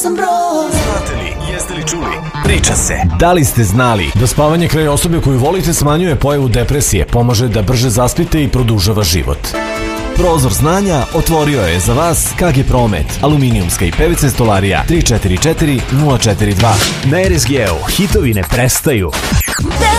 Znate li, jeste li čuli? Priča se. Da li ste znali da spavanje kraj osobe koju volite smanjuje pojavu depresije, pomaže da brže zaspite i produžava život? Prozor znanja otvorio je za vas KG Promet, aluminijumska i PVC stolarija 344 042. Na RSG-u hitovi ne prestaju.